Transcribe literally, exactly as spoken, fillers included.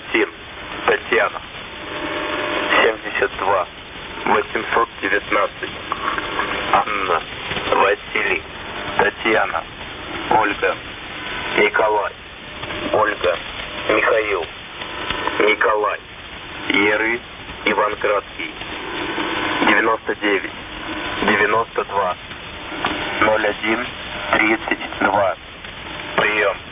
Валентин, Татьяна. семьдесят два восемьсот девятнадцать. Анна, Василий, Татьяна, Ольга, Николай, Ольга, Михаил, Николай, Еры, Иванградский. девяносто девять девяносто два ноль один тридцать два. Прием.